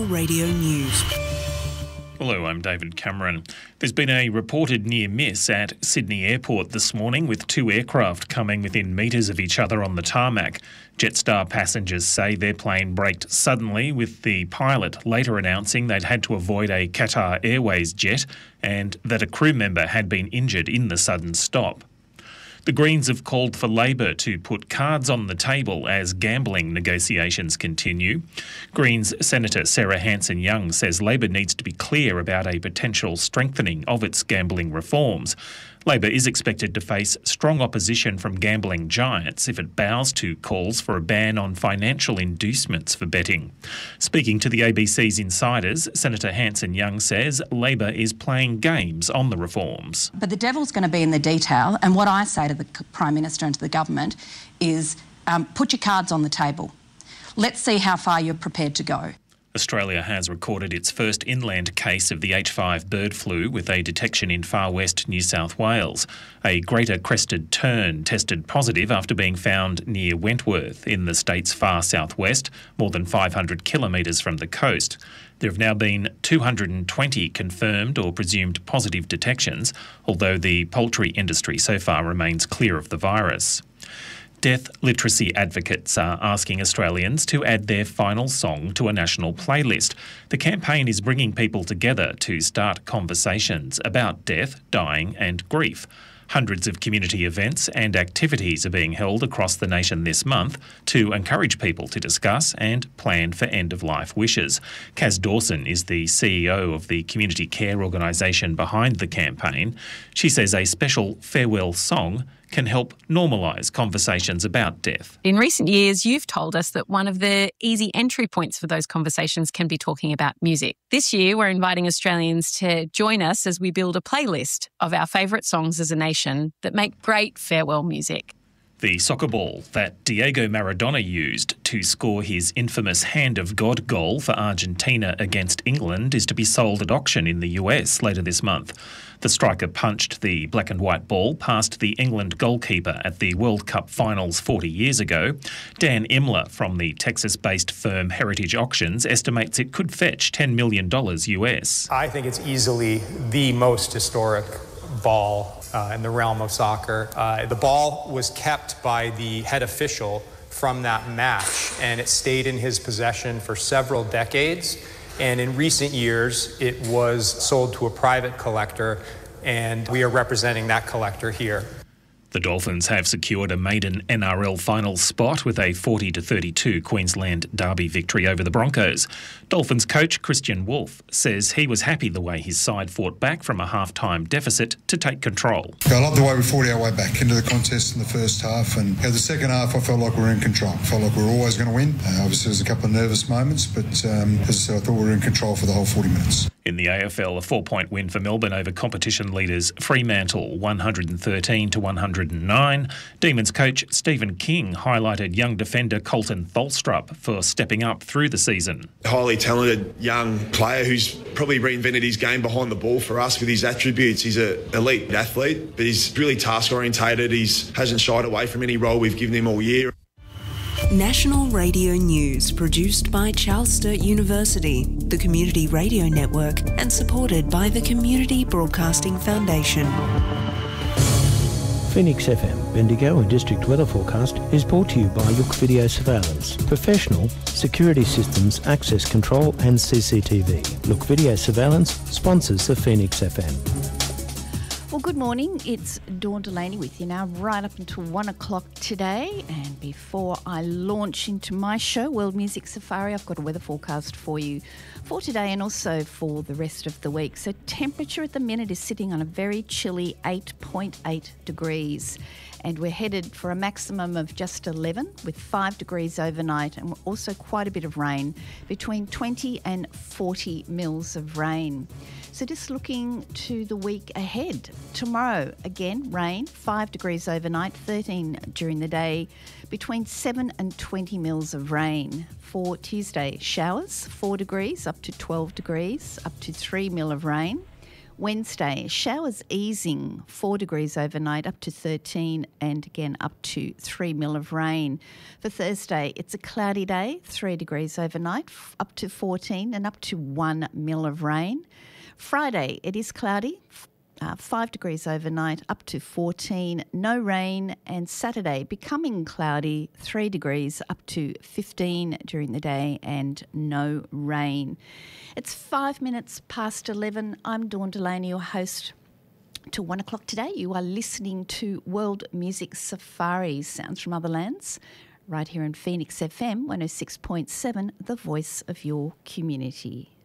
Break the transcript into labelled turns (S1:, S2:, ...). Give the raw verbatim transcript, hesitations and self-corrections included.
S1: Radio News.
S2: Hello, I'm David Cameron. There's been a reported near miss at Sydney Airport this morning, with two aircraft coming within metres of each other on the tarmac. Jetstar passengers say their plane braked suddenly, with the pilot later announcing they'd had to avoid a Qatar Airways jet and that a crew member had been injured in the sudden stop. The Greens have called for Labor to put cards on the table as gambling negotiations continue. Greens Senator Sarah Hanson-Young says Labor needs to be clear about a potential strengthening of its gambling reforms. Labor is expected to face strong opposition from gambling giants if it bows to calls for a ban on financial inducements for betting. Speaking to the A B C's Insiders, Senator Hanson-Young says Labor is playing games on the reforms.
S3: But the devil's going to be in the detail, and what I say to the Prime Minister and to the government is um, put your cards on the table. Let's see how far you're prepared to go.
S2: Australia has recorded its first inland case of the H five bird flu, with a detection in far west New South Wales. A greater crested tern tested positive after being found near Wentworth in the state's far southwest, more than five hundred kilometres from the coast. There have now been two hundred twenty confirmed or presumed positive detections, although the poultry industry so far remains clear of the virus. Death literacy advocates are asking Australians to add their final song to a national playlist. The campaign is bringing people together to start conversations about death, dying and grief. Hundreds of community events and activities are being held across the nation this month to encourage people to discuss and plan for end-of-life wishes. Kaz Dawson is the C E O of the community care organisation behind the campaign. She says a special farewell song can help normalise conversations about death.
S4: In recent years, you've told us that one of the easy entry points for those conversations can be talking about music. This year, we're inviting Australians to join us as we build a playlist of our favourite songs as a nation that make great farewell music.
S2: The soccer ball that Diego Maradona used to score his infamous Hand of God goal for Argentina against England is to be sold at auction in the U S later this month. The striker punched the black and white ball past the England goalkeeper at the World Cup finals forty years ago. Dan Imler from the Texas-based firm Heritage Auctions estimates it could fetch ten million dollars U S.
S5: I think it's easily the most historic ball Uh, in the realm of soccer. Uh, the ball was kept by the head official from that match, and it stayed in his possession for several decades. And in recent years, it was sold to a private collector, and we are representing that collector here.
S2: The Dolphins have secured a maiden N R L final spot with a forty to thirty-two Queensland Derby victory over the Broncos. Dolphins coach Christian Wolf says he was happy the way his side fought back from a half-time deficit to take control.
S6: I love the way we fought our way back into the contest in the first half, and in the second half I felt like we were in control. I felt like we were always going to win. Uh, obviously there was a couple of nervous moments, but um, as I said, I thought we were in control for the whole forty minutes.
S2: In the A F L, a four-point win for Melbourne over competition leaders Fremantle, one hundred thirteen to one hundred nine. Demons coach Stephen King highlighted young defender Colton Tholstrup for stepping up through the season.
S7: Highly talented young player who's probably reinvented his game behind the ball for us with his attributes. He's an elite athlete, but he's really task-orientated. He hasn't shied away from any role we've given him all year.
S1: National Radio News, produced by Charles Sturt University, the Community Radio Network, and supported by the Community Broadcasting Foundation.
S8: Phoenix F M, Bendigo and District Weather Forecast is brought to you by Look Video Surveillance. Professional security systems, access control and C C T V. Look Video Surveillance sponsors the Phoenix F M.
S9: Well, good morning. It's Dawn Delaney with you now, right up until one o'clock today. And before I launch into my show, World Music Safari, I've got a weather forecast for you for today and also for the rest of the week. So temperature at the minute is sitting on a very chilly eight point eight degrees. And we're headed for a maximum of just eleven with five degrees overnight and also quite a bit of rain, between twenty and forty mils of rain. So just looking to the week ahead. Tomorrow, again, rain, five degrees overnight, thirteen during the day, between seven and twenty mils of rain. For Tuesday, showers, four degrees up to twelve degrees, up to three mil of rain. Wednesday, showers easing, four degrees overnight, up to thirteen, and again up to three mil of rain. For Thursday, it's a cloudy day, three degrees overnight, up to fourteen, and up to one mil of rain. Friday, it is cloudy, Uh, five degrees overnight, up to fourteen, no rain. And Saturday, becoming cloudy, three degrees, up to fifteen during the day, and no rain. It's five minutes past eleven. I'm Dawn Delaney, your host. Till one o'clock today, you are listening to World Music Safari, Sounds from Other Lands, right here in Phoenix F M one oh six point seven, the voice of your community.